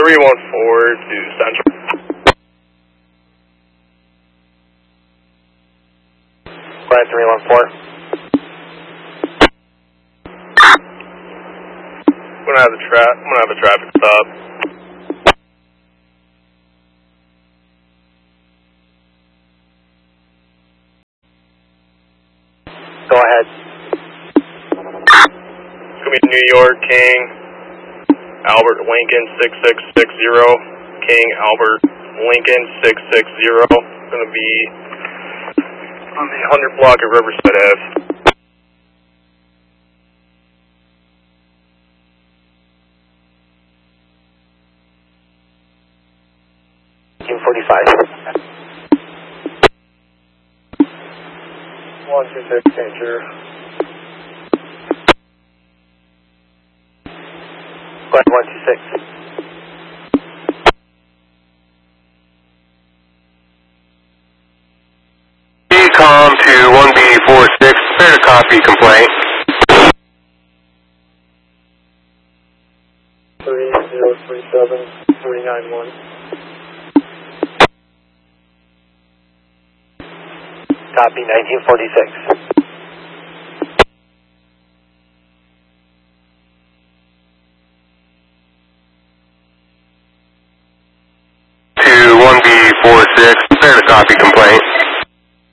314 to Central. Quiet 314. I'm gonna have a traffic stop. Go ahead. It's gonna be New York King Albert Lincoln 6660. King Albert Lincoln 660. It's gonna be on the 100 block of Riverside Ave. 1945. 126 danger. Go ahead, 126. Decom to 1B46, prepare to copy complaint. 3037 391. Copy, 1946. To 1B46, prepare to copy complaint.